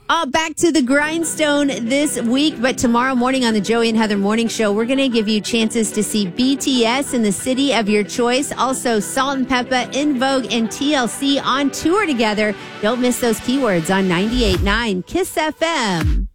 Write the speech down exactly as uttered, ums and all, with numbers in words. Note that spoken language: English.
Uh, back to the grindstone this week, but tomorrow morning on the Joey and Heather Morning Show, we're going to give you chances to see B T S in the city of your choice. Also, Salt and Peppa, In Vogue, and T L C on tour together. Don't miss those keywords on ninety-eight point nine Kiss F M.